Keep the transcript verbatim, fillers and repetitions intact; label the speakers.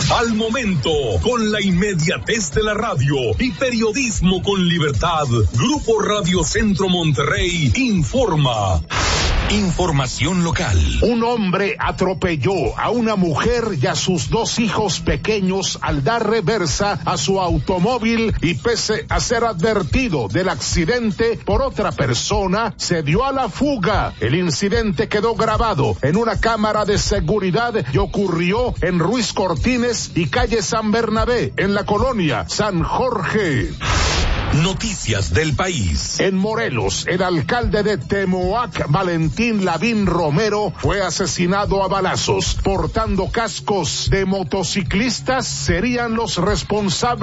Speaker 1: Al momento, con la inmediatez de la radio y periodismo con libertad, Grupo Radio Centro Monterrey informa. Información local.
Speaker 2: Un hombre atropelló a una mujer y a sus dos hijos pequeños al dar reversa a su automóvil y pese a ser advertido del accidente por otra persona, se dio a la fuga. El incidente quedó grabado en una cámara de seguridad y ocurrió en Ruiz Cortines y calle San Bernabé, en la colonia San Jorge.
Speaker 1: Noticias del país.
Speaker 2: En Morelos, el alcalde de Temoac, Valentín Lavín Romero, fue asesinado a balazos. Portando cascos de motociclistas, serían los responsables